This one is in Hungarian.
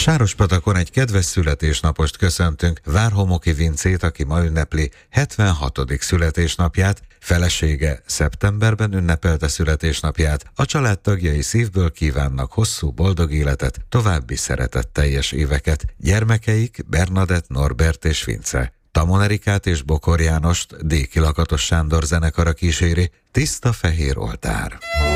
Sárospatakon egy kedves születésnapost köszöntünk, Várhomoki Vincét, aki ma ünnepli 76. születésnapját, felesége szeptemberben ünnepelte születésnapját, a családtagjai szívből kívánnak hosszú, boldog életet, további szeretetteljes éveket, gyermekeik Bernadett, Norbert és Vince. Tamon Erikát és Bokor Jánost Déki Lakatos Sándor zenekara kíséri, Tiszta fehér oltár.